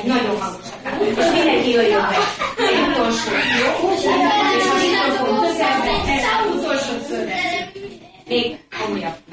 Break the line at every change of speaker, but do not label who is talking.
nagyon hangosak. És mindenki jöjjön be. Egy utolsó. Jó? És a mikrofon közelben, ez az utolsó szöveg. Még komolyabb.